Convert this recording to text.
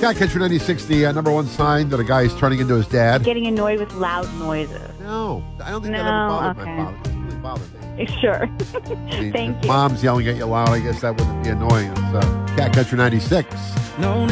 Catcatcher 96, the number one sign that a guy is turning into his dad. Getting annoyed with loud noises. No, I don't think that No, ever bothered okay. my father. It doesn't really bother me. Sure. I mean, Thank if you. Mom's yelling at you loud, I guess that wouldn't be annoying. It's Catcatcher 96. No